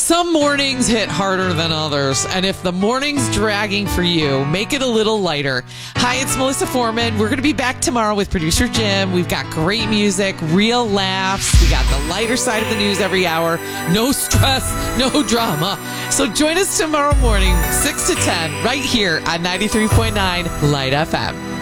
Some mornings hit harder than others, and if the morning's dragging for you, make it a little lighter. Hi, it's Melissa Foreman. We're going to be back tomorrow with producer Jim. We've got great music, real laughs. We got the lighter side of the news every hour. No stress, no drama. So join us tomorrow morning, 6 to 10, right here on 93.9 Light FM.